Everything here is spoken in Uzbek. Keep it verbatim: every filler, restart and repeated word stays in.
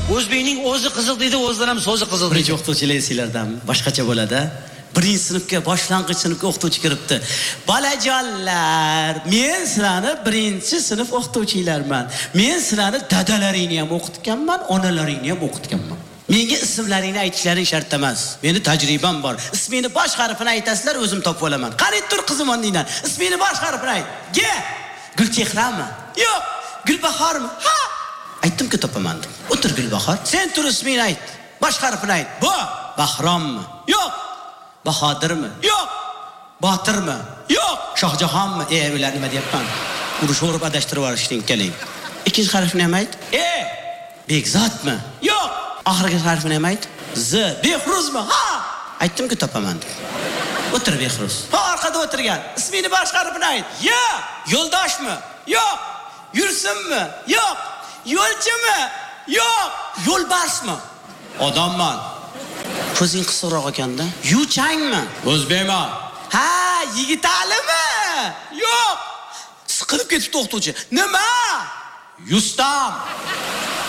O'zbekning o'zi qiziq deydi, o'zidan ham so'zi qiziq deydi. Birinchi o'qituvchilar sizlardan boshqacha bo'ladi. Birinchi sinfga, boshlang'ich sinfga o'qituvchi kiribdi. Balajonlar, men sizlarni birinchi sinf o'qituvchilarman. Men sizlarni dadalaringni ham o'qitganman, onalaringni ham o'qitganman. Menga ismlaringni aytishlaring shart emas. Meni tajribam bor. Ismingni bosh harfini aytasizlar, o'zim topib olaman. Qani tur qizim ondingdan. Ismingni bosh harfini ayt. G. Gulchehrami? Yo'q. Gulbahormi? Ha. Aytdim-ku topaman. O'tir Gulbahor. Sen tur ismingni ayt. Bosh harfini ayt. Bu Bahrommi? Yo'q. Bahodirmi? Yo'q. Botirmi? Yo'q. Shohjahonmi? E, ular nima deyapman? Urush o'rib adashtirib yuborishning keling. Ikkinchi harfini ham ayt. E. Bekzodmi? Yo'q. Oxirgi harfini ham ayt. Z. Behruzmi? Ha! Aytdim-ku topaman. O'tir Behruz. Ha, orqada o'tirgan. Ismini bosh harfini ayt. Ya! Yo'ldoshmi? Yo'q. Yursinmi? Yo'q. Yo'lchimi? Yo'q. Yo'lbarsmi? Odamman. Ko'zing qisqaroq ekanda. Yuchangmi? O'zbekman. Ha, Yigitalimi? Yo'q. Siqilib ketibdi o'qituvchi. Nima? Yustam.